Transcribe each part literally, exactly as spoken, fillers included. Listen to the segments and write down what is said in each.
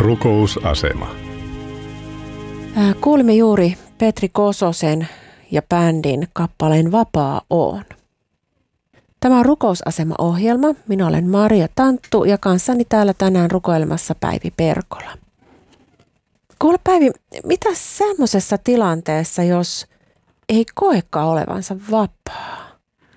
Rukousasema. Kuulimme juuri Petri Kososen ja bändin kappaleen Vapaa oon. Tämä on Rukousasema-ohjelma. Minä olen Maria Tanttu ja kanssani täällä tänään rukoilemassa Päivi Perkola. Kuule Päivi, mitä semmoisessa tilanteessa, jos ei koekaan olevansa vapaa?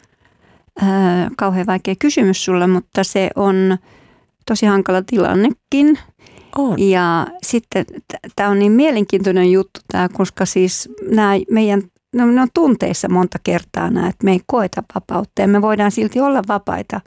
Ää, kauhean vaikea kysymys sulle, mutta se on tosi hankala tilannekin. On. Ja sitten tämä on niin mielenkiintoinen juttu tämä, koska siis nämä meidän, no, ne on tunteissa monta kertaa nämä, että me ei koeta vapautta ja me voidaan silti olla vapaita.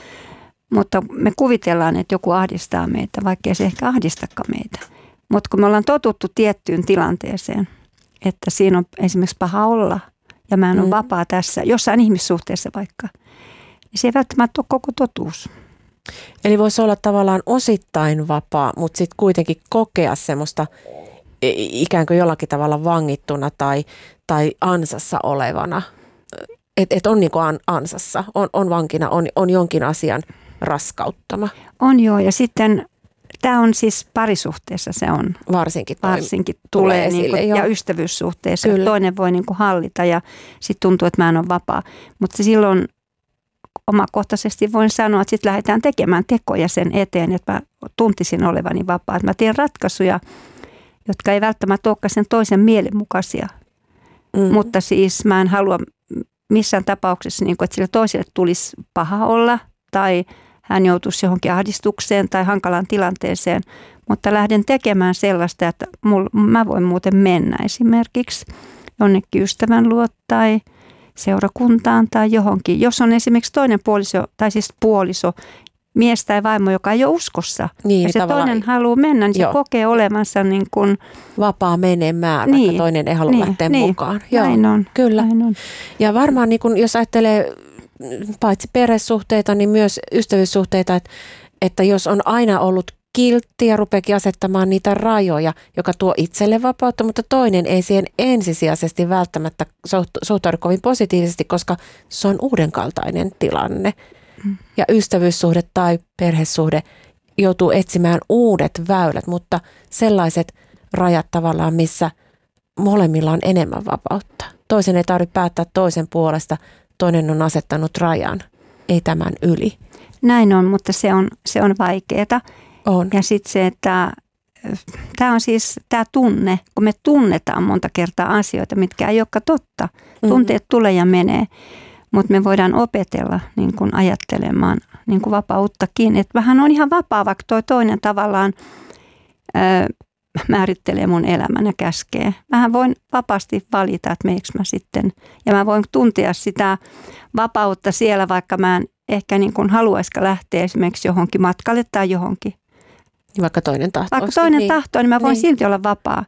Mutta me kuvitellaan, että joku ahdistaa meitä, vaikkei se ehkä ahdistakaan meitä. Mutta kun me ollaan totuttu tiettyyn tilanteeseen, että siinä on esimerkiksi paha olla ja mä en ole mm. vapaa tässä, jossain ihmissuhteessa vaikka, niin se ei välttämättä ole koko totuus. Eli voisi olla tavallaan osittain vapaa, mutta sitten kuitenkin kokea semmoista ikään kuin jollakin tavalla vangittuna tai, tai ansassa olevana. Että et on niin kuin ansassa, on, on vankina, on, on jonkin asian raskauttama. On joo, ja sitten tämä on siis parisuhteessa se on. Varsinkin, Varsinkin tulee, tulee esille, niin kuin, ja ystävyyssuhteessa. Kyllä. Toinen voi niin kuin hallita ja sitten tuntuu, että mä en ole vapaa. Mutta silloin omakohtaisesti voin sanoa, että sitten lähdetään tekemään tekoja sen eteen, että mä tuntisin olevani vapaa. Että mä teen ratkaisuja, jotka ei välttämättä olekaan sen toisen mielen mukaisia. Mm. Mutta siis mä en halua missään tapauksessa, niin kuin, että sille toiselle tulisi paha olla tai hän joutuisi johonkin ahdistukseen tai hankalaan tilanteeseen. Mutta lähden tekemään sellaista, että mul, mä voin muuten mennä esimerkiksi jonnekin ystävän luo tai seurakuntaan tai johonkin. Jos on esimerkiksi toinen puoliso, tai siis puoliso, mies tai vaimo, joka ei ole uskossa, niin, ja se toinen haluaa mennä, niin se joo. kokee olevansa niin kuin vapaa menemään, niin, vaikka toinen ei halua niin, lähteä niin, mukaan. Joo, näin on. Kyllä. Näin on. Ja varmaan niin kun, jos ajattelee paitsi perhesuhteita, niin myös ystävyyssuhteita, että, että jos on aina ollut kiltti ja rupeakin asettamaan niitä rajoja, joka tuo itselle vapautta, mutta toinen ei siihen ensisijaisesti välttämättä suhtaudu kovin positiivisesti, koska se on uudenkaltainen tilanne. Mm. Ja ystävyyssuhde tai perhesuhde joutuu etsimään uudet väylät, mutta sellaiset rajat tavallaan, missä molemmilla on enemmän vapautta. Toisen ei tarvitse päättää toisen puolesta, toinen on asettanut rajan, ei tämän yli. Näin on, mutta se on, se on vaikeaa. On. Ja sitten se, että tämä on siis tämä tunne, kun me tunnetaan monta kertaa asioita, mitkä ei olekaan totta. Tunteet mm-hmm. tulee ja menee, mutta me voidaan opetella niin kun ajattelemaan niin kun vapauttakin. Että vähän on ihan vapaa, vaikka toi toinen tavallaan ö, määrittelee mun elämän ja käskee. Mähän voin vapaasti valita, että meikö mä sitten. Ja mä voin tuntea sitä vapautta siellä, vaikka mä en ehkä niin kun haluaisikaan lähteä esimerkiksi johonkin matkalle tai johonkin. Vaikka toinen tahtoo. Vaikka toinen niin. tahtoo, niin mä voin niin. silti olla vapaa.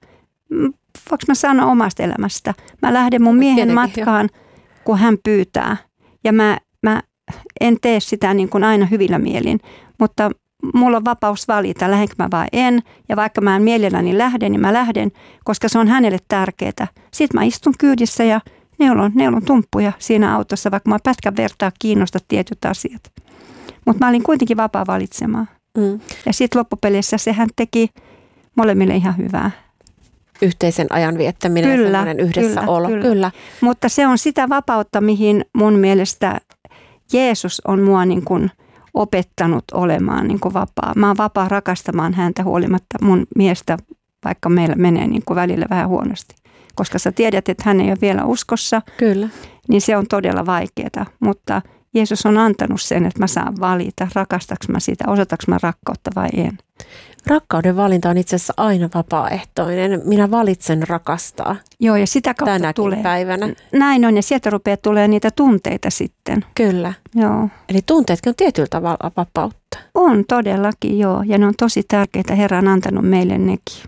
Voinko mä sanoa omasta elämästä? Mä lähden mun miehen Tietenkin, matkaan, jo. kun hän pyytää. Ja mä, mä en tee sitä niin kuin aina hyvillä mielin. Mutta mulla on vapaus valita, lähdenkö mä vai en. Ja vaikka mä en mielelläni lähden, niin mä lähden, koska se on hänelle tärkeää. Sitten mä istun kyydissä ja neulon, neulon tumppuja siinä autossa, vaikka mä pätkän vertaa kiinnosta tietyt asiat. Mutta mä olin kuitenkin vapaa valitsemaan. Mm. Ja sitten loppupeleissä sehän teki molemmille ihan hyvää. Yhteisen ajan viettäminen ja sellainen yhdessäolo. Kyllä, kyllä. kyllä. Mutta se on sitä vapautta, mihin mun mielestä Jeesus on mua niin kuin opettanut olemaan niin kuin vapaa. Mä oon vapaa rakastamaan häntä huolimatta mun miestä, vaikka meillä menee niin kuin välillä vähän huonosti. Koska sä tiedät, että hän ei ole vielä uskossa, kyllä. niin se on todella vaikeaa. Mutta Jeesus on antanut sen, että mä saan valita, rakastaks mä sitä, osataks mä rakkautta vai en. Rakkauden valinta on itse asiassa aina vapaaehtoinen. Minä valitsen rakastaa. Joo, ja sitä kautta tänäkin tulee. päivänä. Näin on, ja sieltä rupeaa tulee niitä tunteita sitten. Kyllä. Joo. Eli tunteetkin on tietyllä tavalla vapautta. On todellakin, joo. Ja ne on tosi tärkeitä. Herra on antanut meille nekin.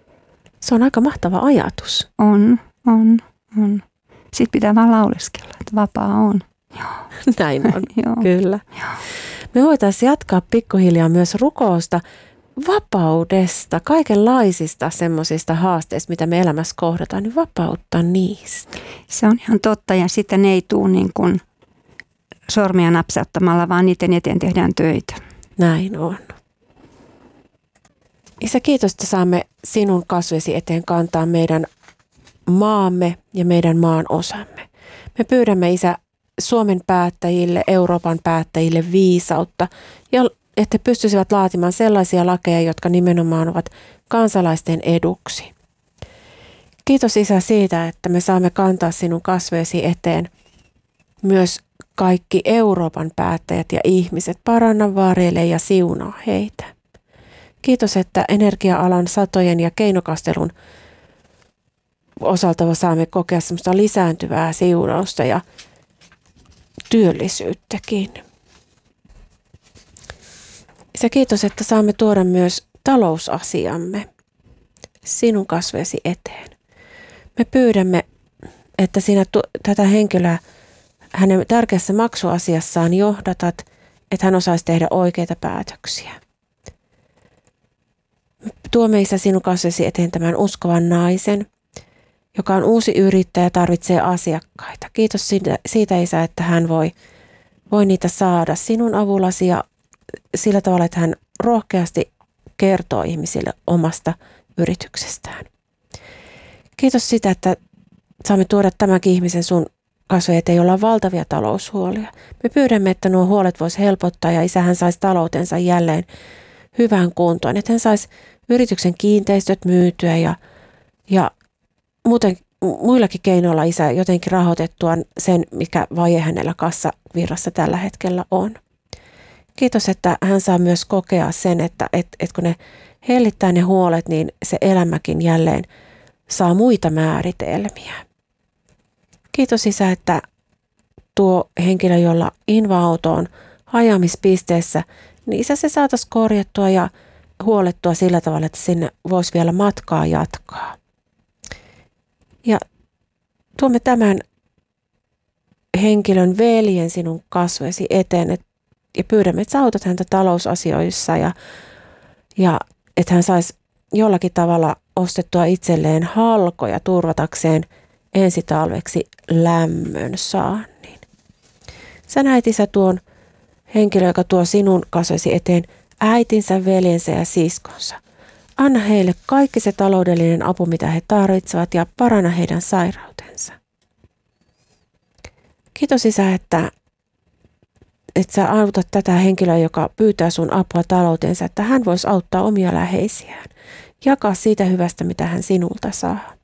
Se on aika mahtava ajatus. On, on, on. Sitten pitää vaan lauleskella, että vapaa on. Joo. Näin on, Joo. kyllä. Joo. Me voitaisiin jatkaa pikkuhiljaa myös rukousta, vapaudesta, kaikenlaisista semmoisista haasteista, mitä me elämässä kohdataan, niin vapauttaa niistä. Se on ihan totta, ja sitten ne ei tule niin kuin sormia napsauttamalla, vaan niiden eteen tehdään töitä. Näin on. Isä, kiitos, että saamme sinun kasvesi eteen kantaa meidän maamme ja meidän maan osamme. Me pyydämme, Isä, Suomen päättäjille, Euroopan päättäjille viisautta ja että he pystyisivät laatimaan sellaisia lakeja, jotka nimenomaan ovat kansalaisten eduksi. Kiitos, Isä, siitä, että me saamme kantaa sinun kasvesi eteen myös kaikki Euroopan päättäjät ja ihmiset. Paranna, varjele ja siunaa heitä. Kiitos, että energia-alan satojen ja keinokastelun osalta saamme kokea semmoista lisääntyvää siunausta ja työllisyyttäkin. Isä, kiitos, että saamme tuoda myös talousasiamme sinun kasvesi eteen. Me pyydämme, että sinä tu- tätä henkilöä hänen tärkeässä maksuasiassaan johdatat, että hän osaisi tehdä oikeita päätöksiä. Tuomme, Isä, sinun kasvesi eteen tämän uskovan naisen, joka on uusi yrittäjä ja tarvitsee asiakkaita. Kiitos siitä, siitä, Isä, että hän voi, voi niitä saada sinun avullasi ja sillä tavalla, että hän rohkeasti kertoo ihmisille omasta yrityksestään. Kiitos sitä, että saamme tuoda tämänkin ihmisen sun kasvojen eteen, jolla on valtavia taloushuolia. Me pyydämme, että nuo huolet voisi helpottaa ja Isä, hän saisi taloutensa jälleen hyvään kuntoon, että hän saisi yrityksen kiinteistöt myytyä ja, ja muuten muillakin keinoilla, Isä, jotenkin rahoitettua sen, mikä vaje hänellä kassavirrassa tällä hetkellä on. Kiitos, että hän saa myös kokea sen, että et, et kun ne hellittää ne huolet, niin se elämäkin jälleen saa muita määritelmiä. Kiitos, Isä, että tuo henkilö, jolla inva-auto on hajaamispisteessä, niin Isä, se saataisiin korjattua ja huolettua sillä tavalla, että sinne voisi vielä matkaa jatkaa. Ja tuomme tämän henkilön veljen sinun kasvoisi eteen et, ja pyydämme, että sä autat häntä talousasioissa ja, ja että hän saisi jollakin tavalla ostettua itselleen halkoja turvatakseen ensi talveksi lämmön saannin. Sä näet, Isä, tuon henkilö, joka tuo sinun kasvoisi eteen äitinsä, veljensä ja siskonsa. Anna heille kaikki se taloudellinen apu, mitä he tarvitsevat ja paranna heidän sairautensa. Kiitos, Isä, että, että sä autat tätä henkilöä, joka pyytää sun apua taloutensa, että hän voisi auttaa omia läheisiään. Jakaa siitä hyvästä, mitä hän sinulta saa.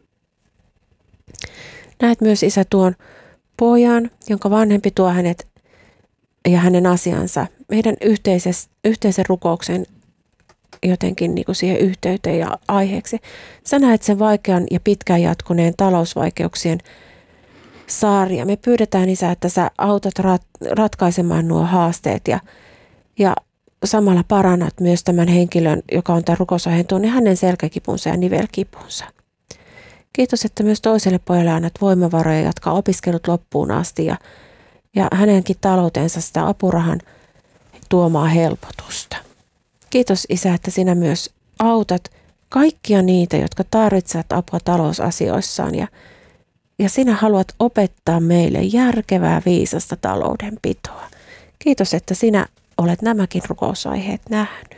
Näet myös, Isä, tuon pojan, jonka vanhempi tuo hänet ja hänen asiansa meidän yhteisen rukouksen jotenkin niin kuin siihen yhteyteen ja aiheeksi. Sä näet sen vaikean ja pitkään jatkuneen talousvaikeuksien sarja. Me pyydetään, Isä, että sä autat rat- ratkaisemaan nuo haasteet ja, ja samalla parannat myös tämän henkilön, joka on tämän rukousaiheen tuonne, hänen selkäkipunsa ja nivelkipunsa. Kiitos, että myös toiselle pojalle annat voimavaroja jatkaa opiskelut loppuun asti ja, ja hänenkin taloutensa sitä apurahan tuomaa helpotusta. Kiitos, Isä, että sinä myös autat kaikkia niitä, jotka tarvitsevat apua talousasioissaan ja, ja sinä haluat opettaa meille järkevää, viisasta taloudenpitoa. Kiitos, että sinä olet nämäkin rukousaiheet nähnyt.